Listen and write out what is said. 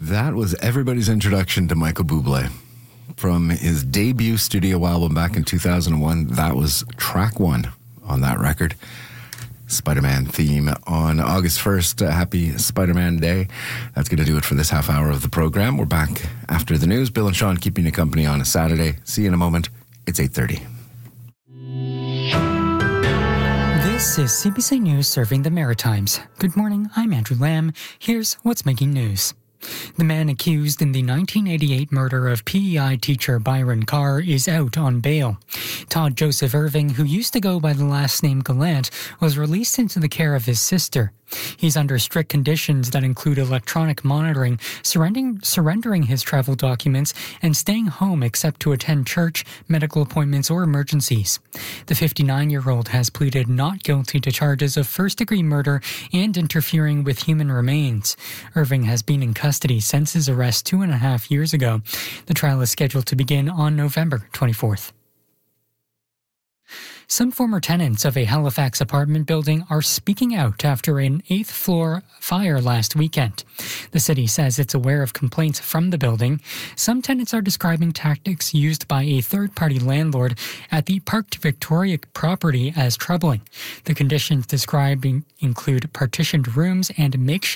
That was everybody's introduction to Michael Bublé. From his debut studio album back in 2001, that was track one on that record. Spider-Man theme on August 1st. Happy Spider-Man Day. That's going to do it for this half hour of the program. We're back after the news. Bill and Sean keeping you company on a Saturday. See you in a moment. It's 8:30. This is CBC News serving the Maritimes. Good morning, I'm Andrew Lamb. Here's what's making news. The man accused in the 1988 murder of PEI teacher Byron Carr is out on bail. Todd Joseph Irving, who used to go by the last name Gallant, was released into the care of his sister. He's under strict conditions that include electronic monitoring, surrendering his travel documents, and staying home except to attend church, medical appointments, or emergencies. The 59-year-old has pleaded not guilty to charges of first-degree murder and interfering with human remains. Irving has been in custody since his arrest 2.5 years ago. The trial is scheduled to begin on November 24th. Some former tenants of a Halifax apartment building are speaking out after an 8th-floor fire last weekend. The city says it's aware of complaints from the building. Some tenants are describing tactics used by a third-party landlord at the Park Victoria property as troubling. The conditions described include partitioned rooms and makeshift